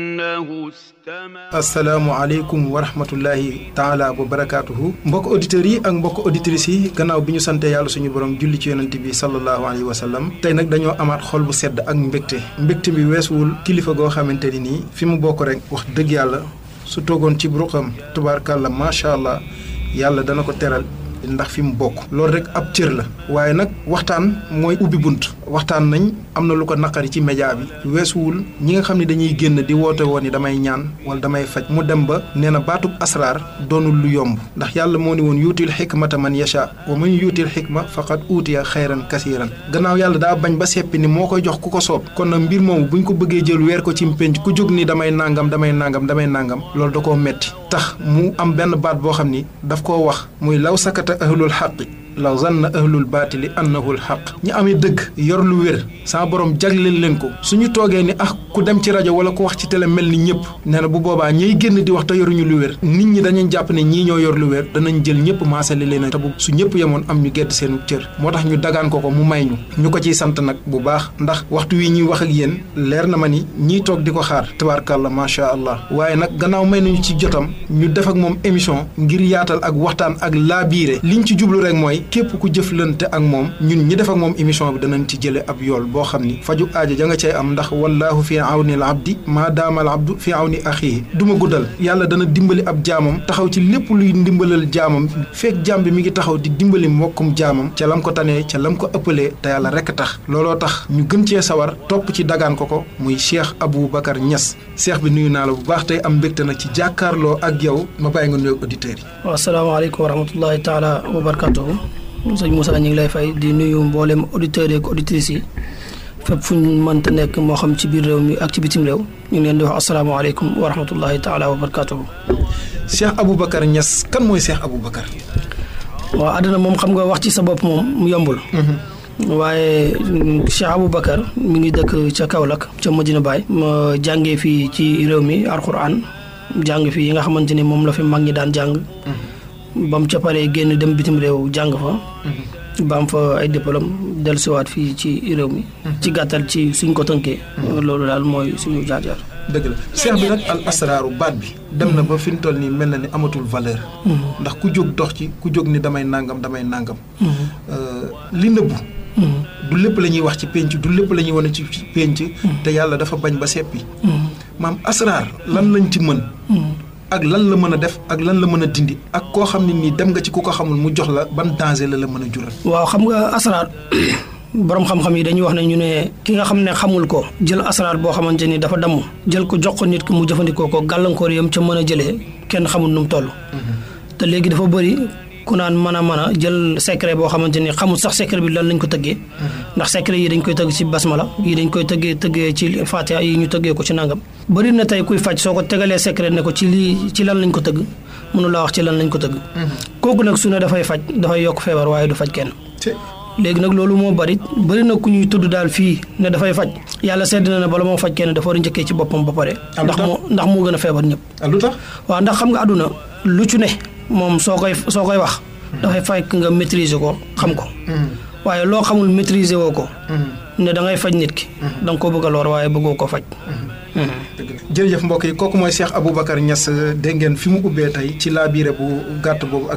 asalaamaaleykum wa rahmatullahi taala wa barakaatuhu mbokk auditeurs yi ak mbokk auditrices yi gannaaw bi ñu sante yàlla suñu borom julli ci yonent bi sallallahu alayhi wa sallam tey nag dañoo amaat xol bu sedd ak mbégte bi weesuwul kilifa goo xamante ni nii fi mu bokk rek wax dëgg yàlla su toogoon ci ruqam tubaarkàlla macha allah yàlla dana ko teral ndax fi mu bokk loolu rek ab cër la waaye nag waxtaan mooy ubbi bunt waxtaan nañ am na lu ko naqari ci média bi weesuwul ñi nga xam ne dañuy génn di woote woon ni damay ñaan wala damay faj mu dem ba nee na baatub asraar doonul lu yomb ndax yàlla moo ni woon yuutil xikmata man yasha wa man yuutil xikma faqad uutiya xayran kasiiran gannaaw yàlla daa bañ ba seppi ni moo koy jox ku ko soob kon nag mbir moomu buñ ko bëggee jël weer ko ci mpénc ku jóg ni damay nangam loolu da koo metti tax mu am benn baat boo xam ni daf koo wax muy law sakata ahlul xaqi law zanna ahlul baatili annahu lxaq ñi amee dëgg yor lu wér sama borom jagleel leen ko suñu toogee ni ku dem ci rajo wala ku wax ci télé mel ni ñëpp nee na bu boobaa ñiy génn di wax te yoruñu lu wér nit ñi dañuy jàpp ne ñii ñoo yor lu wér danañ jël ñëpp maasale leen te bu su ñëpp yemoon am ñu gedd seenu cër moo tax ñu dagaan ko mu may ñu ko ciy sant nag bu baax ndax waxtu wi ñuy wax ak yéen leer na ma ni ñiy toog di ko xaar tabaarkàlla macha allah waaye nag gannaaw may nañu ci jotam ñu def ak moom émission ngir yaatal ak waxtaan ak laabiire liñ ci jublu rek mooy képp ku jëflante ak moom ñun ñi def ak moom émission bi danañ ci jële ab yool boo xam ni faju aajo ja nga cay am ndax wallaahu fi awni al abdi maa daama al abdu fi awni axihi duma guddal yàlla dana dimbali ab jaamam taxaw ci lépp luy ndimbalal jaamam fekk jaam bi mi ngi taxaw di dimbali mbokkum jaamam ca lam ko tanee ca lam ko ëppalee te yàlla rekk tax looloo tax ñu gën cee sawar topp ci dagaan ko muy Cheikh Aboubacar Niass Cheikh bi nuyu naa la bu baax tey am mbégte nag ci jàkkaarloo ak yow ma bàyyi nga nuyoog auditeurs yi. waaw asalaamaaleykum wa rahmatullahi taala wa barakatuhu sëñ Moussa ñu ngi lay fay di nuyu mboolem auditeurs yi ak auditrices yi fépp fu ñu mënta nekk moo xam ci biir réew mi ak ci bitim réew ñu ngi leen di wax asalaamaaleykum wa rahmatullahi taala wa barakatuhu. Cheikh Aboubacar Niass kan mooy Cheikh Aboubacar. waaw àdduna moom xam nga wax ci sa bopp moom mu yombul. waaye Cheikh Aboubacar mi ngi dëkk ca Kaolack ca Medina Baye. ma jàngee fii ci réew mi alxuraan jàng fii yi nga xamante ni moom la fi mag ñi daan jàng. ba mu ca paree génn dem bitim réew jàng fa. ba am fa ay diplôme dellusiwaat fii ci réew mi. ci gàttal ci suñ ko tënkee. loolu daal mooy suñu jaar-jaar. dëgg la Cheikh bi nag al asraaru baat bi. dem na ba fi mu toll nii mel na ni amatul valeur. ndax ku jóg dox ci ku jóg ni damay nangam. li nëbbu. du lépp la ñuy wax ci penc du lépp la ñuy wane ci penc. te yàlla dafa bañ ba seppi. maam asraar lan lañ ci mën. ak lan la mën a def ak lan la mën a dindi ak koo xam ne nii dem nga ci ku ko xamul mu jox la ban danger la mën a jural. waaw xam nga asraar borom xam-xam yi dañuy wax ne ñu ne ki nga xam ne xamul ko jël asraar boo xamante ni dafa damm jël ko jox ko nit ki mu jëfandikoo ko gàllankoor yam ca mën a jëlee kenn xamul nu mu toll. te léegi dafa bëri ku naan mën a jël secret boo xamante ni xamul sax secret bi lan lañ ko tëggee. ndax secret yi dañ koy tëgg ci basmala yi dañ koy tëggee ci fatiha yi ñu tëggee ko ci nangam. bëri na tey kuy faj soo ko tegalee secret ne ko ci lii ci lan lañ ko tëgg mënu laa wax ci lan lañ ko tëgg. kooku nag su ne dafay faj dafay yokk feebar waaye du faj kenn. léegi nag loolu moo bëri na ku ñuy tudd daal fii ne dafay faj yàlla sedd na ne bala moo faj kenn dafa war a njëkkee ci boppam ba pare. ndax moo gën a feebar ñëpp. lu tax waaw ndax xam nga àdduna lu ci ne moom soo koy wax. dafay fekk nga maîtriser ko xam ko. waaye loo xamul maîtriser woo ko. ne da ngay faj nit ki. da nga koo bëgg a lor waaye bëggoo ko faj. jërëjëf mbokk yi kooku mooy Cheikh Aboubacar Niass dégg ngeen fi mu ubbee tey ci laabiire bu gàtt boobu